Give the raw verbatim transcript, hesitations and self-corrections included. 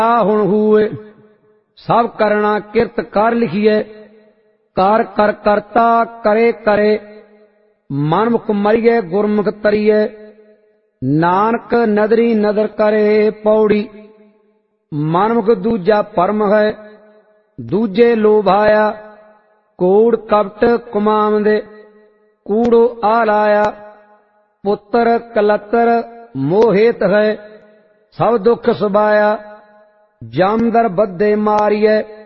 हुण हुए सब करना किरत कर लिखिए। कर कर करता करे करे मनमुख मरिए गुरमुख तरिए। नानक नदरी नदर करे पौड़ी मनमुख दूजा परम है। दूजे लोभाया कूड़ कपट कुमामदे कूड़ो आलाया। पुत्र कलतर मोहित है सब दुख सुबाया। जामदर बद्धे मारिए